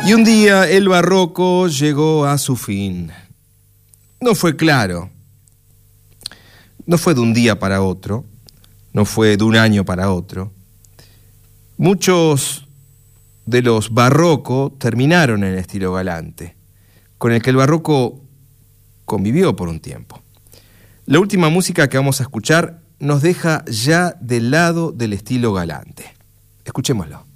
Y un día el barroco llegó a su fin. No fue claro. No fue de un día para otro. No fue de un año para otro. Muchos de los barrocos terminaron en el estilo galante, con el que el barroco convivió por un tiempo. La última música que vamos a escuchar nos deja ya del lado del estilo galante. Escuchémoslo.